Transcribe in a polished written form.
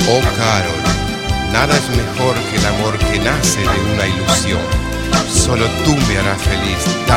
Oh Carol, nada es mejor que el amor que nace de una ilusión. Solo tú me harás feliz.